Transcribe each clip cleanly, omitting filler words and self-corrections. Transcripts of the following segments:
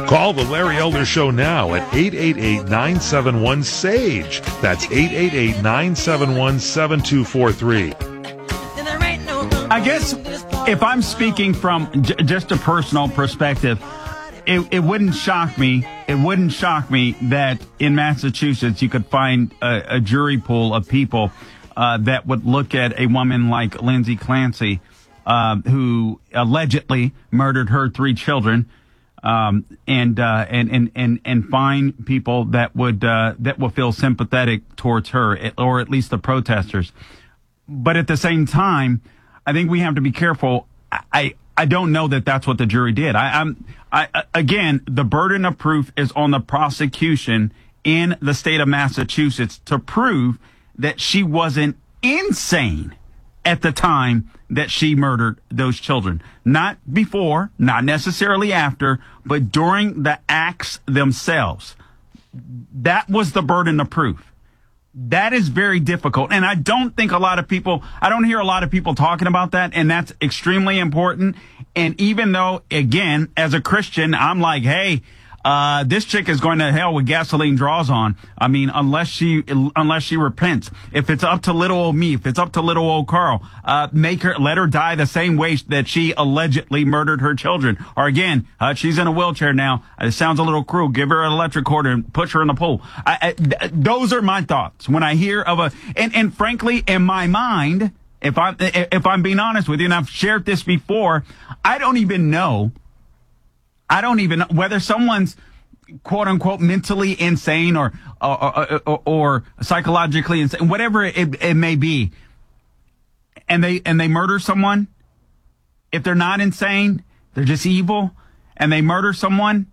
Call the Larry Elder Show now at 888-971-SAGE. That's 888-971-7243. I guess if I'm speaking from just a personal perspective, it wouldn't shock me. It wouldn't shock me that in Massachusetts you could find a jury pool of people that would look at a woman like Lindsay Clancy, who allegedly murdered her 3 children, and find people that will feel sympathetic towards her, or at least the protesters. But at the same time, I think we have to be careful. I don't know that that's what the jury did. Again, the burden of proof is on the prosecution in the state of Massachusetts to prove that she wasn't insane at the time that she murdered those children. Not before, not necessarily after, but during the acts themselves. That was the burden of proof. That is very difficult. And I don't hear a lot of people talking about that. And that's extremely important. And even though, again, as a Christian, I'm like, hey, this chick is going to hell with gasoline draws on. I mean, unless she repents. If it's up to little old me, if it's up to little old Carl, let her die the same way that she allegedly murdered her children. Or again, she's in a wheelchair now. It sounds a little cruel. Give her an electric cord and push her in the pool. Those are my thoughts when I hear of and frankly, in my mind, if I'm being honest with you, and I've shared this before, I don't even know whether someone's quote unquote mentally insane or psychologically insane, whatever it may be, and they murder someone. If they're not insane, they're just evil, and they murder someone.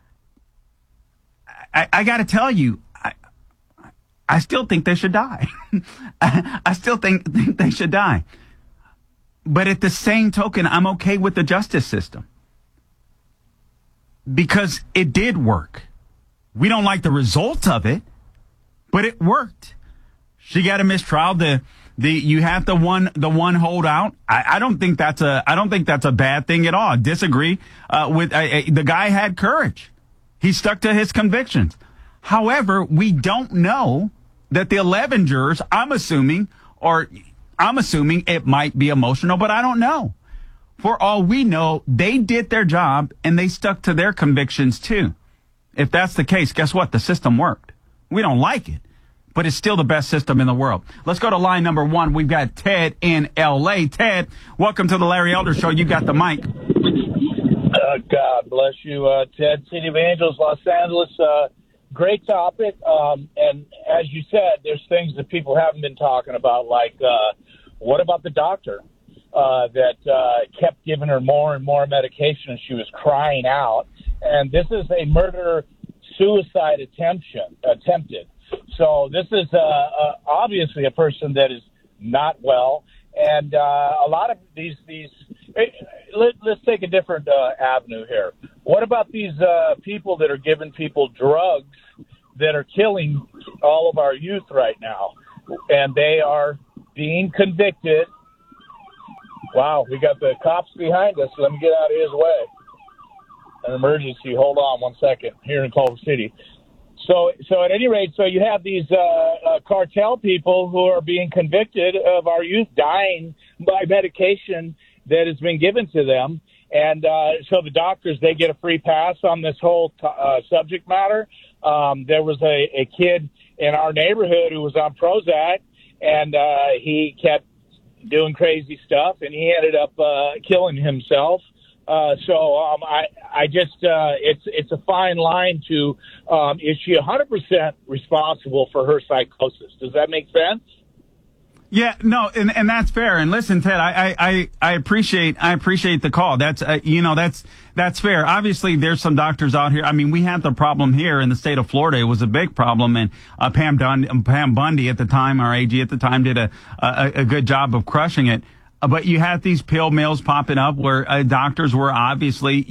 I got to tell you, I still think they should die. I still think they should die. But at the same token, I'm okay with the justice system. Because it did work. We don't like the results of it, but it worked. She got a mistrial. You have the one holdout. I don't think that's a bad thing at all. I disagree with the guy had courage. He stuck to his convictions. However, we don't know that the 11 jurors, I'm assuming it might be emotional, but I don't know. For all we know, they did their job and they stuck to their convictions too. If that's the case, guess what? The system worked. We don't like it, but it's still the best system in the world. Let's go to line number 1. We've got Ted in L.A. Ted, welcome to the Larry Elder Show. You got the mic. God bless you, Ted. City of Angels, Los Angeles. Great topic. And as you said, there's things that people haven't been talking about, like what about the doctor that kept giving her more and more medication, and she was crying out. And this is a murder-suicide attempted. So this is obviously a person that is not well. And a lot of these let's take a different avenue here. What about these people that are giving people drugs that are killing all of our youth right now? And they are being convicted. Wow, we got the cops behind us. Let me get out of his way. An emergency. Hold on 1 second. Here in Culver City. So at any rate, so you have these cartel people who are being convicted of our youth dying by medication that has been given to them. And so the doctors, they get a free pass on this whole subject matter. There was a kid in our neighborhood who was on Prozac, and he kept doing crazy stuff, and he ended up killing himself. I just it's a fine line to is she 100% responsible for her psychosis? Does that make sense? Yeah, no, and that's fair. And listen, Ted, I appreciate the call. That's that's fair. Obviously, there's some doctors out here. I mean, we had the problem here in the state of Florida. It was a big problem, and Pam Bundy at the time, our AG at the time, did a good job of crushing it. But you had these pill mills popping up where doctors were obviously